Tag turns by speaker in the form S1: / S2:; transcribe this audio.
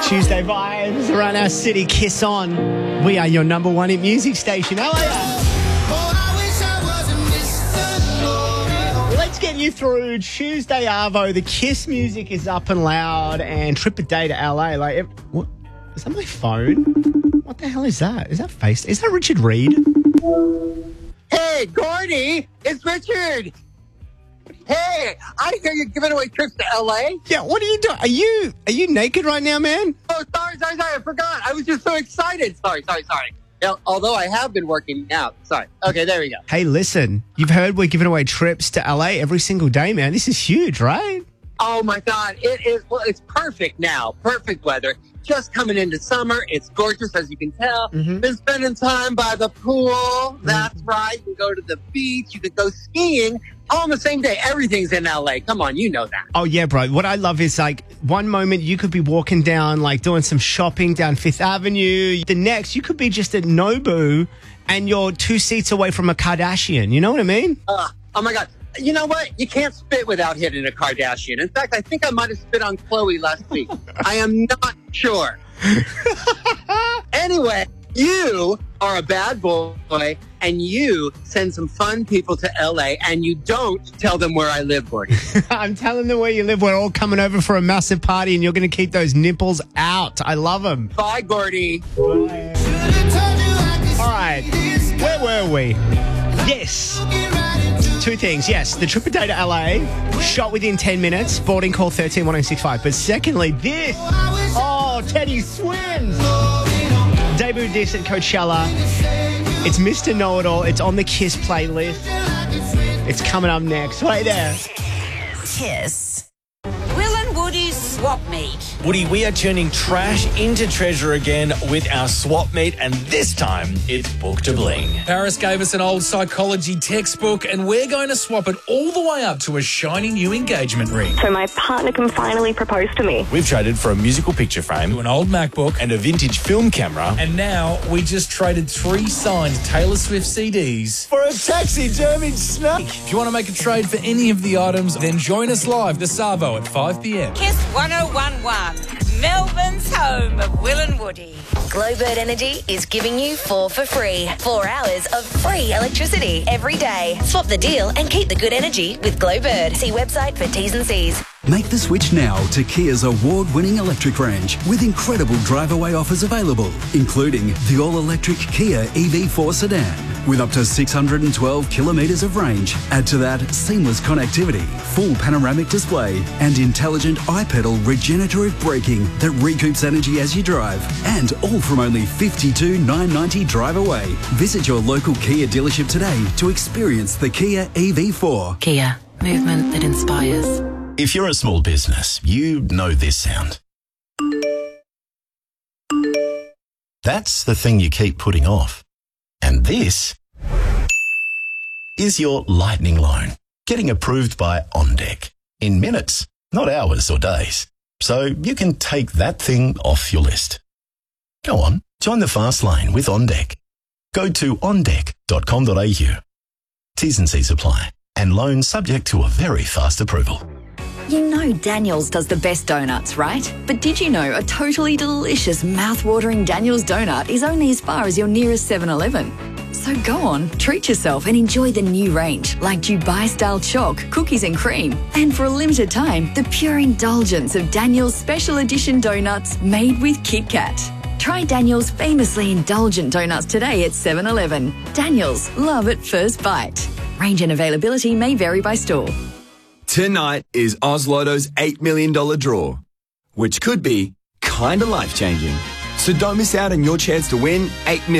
S1: Tuesday vibes around our city. Kiss on. We are your number one hit music station. How are you? Let's get you through Tuesday Arvo. The Kiss music is up and loud, and trip a day to LA. Like, what? Is that my phone? What the hell is that? Is that face? Is that Richard Reed?
S2: Hey, Gordy, it's Richard. Hey, I hear you're giving away trips to L.A.
S1: Yeah, what are you doing? Are you naked right now, man?
S2: Oh, sorry, I forgot. I was just so excited. Sorry. Now, although I have been working out. Sorry. Okay, there we go.
S1: Hey, listen, you've heard we're giving away trips to LA every single day, man. This is huge, right?
S2: Oh, my God. It is. Well, it's perfect now. Perfect weather. Just coming into summer. It's gorgeous, as you can tell.
S1: Mm-hmm.
S2: Been spending time by the pool. That's right. You can go to the beach. You can go skiing. All on the same day. Everything's in L.A. Come on, you know that.
S1: Oh, yeah, bro. What I love is, like, one moment you could be walking down, like, doing some shopping down Fifth Avenue. The next, you could be just at Nobu and you're 2 seats away from a Kardashian. You know what I mean?
S2: Oh, my God. You know what? You can't spit without hitting a Kardashian. In fact, I think I might have spit on Khloe last week. I am not sure. Anyway, you are a bad boy, and you send some fun people to L.A., and you don't tell them where I live, Gordy.
S1: I'm telling them where you live. We're all coming over for a massive party, and you're going to keep those nipples out. I love them.
S2: Bye, Gordy.
S1: Bye. All right. Where were we? Yes. 2 things. Yes, the trip a day to LA, shot within 10 minutes, boarding call 131065. But secondly, this. Oh, Teddy Swims. Debut disc at Coachella. It's Mr. Know-It-All. It's on the Kiss playlist. It's coming up next. Right there.
S3: Kiss. Will and Woody's Swap Meet.
S4: Woody, we are turning trash into treasure again with our swap meet, and this time it's Book to Bling.
S5: Paris gave us an old psychology textbook, and we're going to swap it all the way up to a shiny new engagement ring.
S6: So my partner can finally propose to me.
S4: We've traded for a musical picture frame,
S5: To an old MacBook,
S4: and a vintage film camera,
S5: and now we just traded 3 signed Taylor Swift CDs.
S4: for a taxidermied snake.
S5: If you want to make a trade for any of the items, then join us live this Savo at 5 p.m.
S3: Kiss 1011, Melbourne's home of Will and Woody.
S7: Glowbird Energy is giving you 4 for free. 4 hours of free electricity every day. Swap the deal and keep the good energy with Glowbird. See website for T's and C's.
S8: Make the switch now to Kia's award-winning electric range with incredible drive-away offers available, including the all-electric Kia EV4 sedan with up to 612 kilometres of range. Add to that seamless connectivity, full panoramic display and intelligent iPedal regenerative braking that recoups energy as you drive, and all from only $52,990 drive away. Visit your local Kia dealership today to experience the Kia EV4.
S7: Kia, movement that inspires.
S9: If you're a small business, you know this sound. That's the thing you keep putting off. And this is your lightning loan, getting approved by OnDeck in minutes, not hours or days. So you can take that thing off your list. Go on, join the fast lane with OnDeck. Go to ondeck.com.au. T's and C's apply, and loans subject to a very fast approval.
S10: You know Daniel's does the best donuts, right? But did you know a totally delicious, mouth-watering Daniel's donut is only as far as your nearest 7-Eleven? So go on, treat yourself and enjoy the new range, like Dubai-style chalk, cookies and cream. And for a limited time, the pure indulgence of Daniel's special edition donuts made with Kit Kat. Try Daniel's famously indulgent donuts today at 7-Eleven. Daniel's, love at first bite. Range and availability may vary by store.
S11: Tonight is Oz Lotto's $8 million draw, which could be kinda life-changing. So don't miss out on your chance to win $8 million.